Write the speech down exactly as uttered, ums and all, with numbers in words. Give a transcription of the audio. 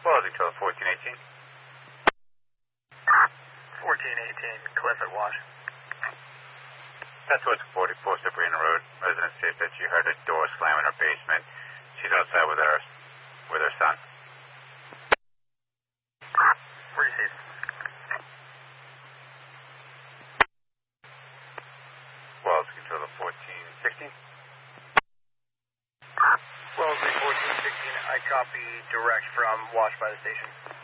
Well, Control fourteen eighteen. fourteen eighteen, Cliff at Wash. That's what's forty-four Sabrina Road. Resident states that she heard a door slam in her basement. She's outside with her with her son. Where is he? Wells, Control fourteen sixteen. Wellesley fourteen sixteen, I copy direct from Wash by the station.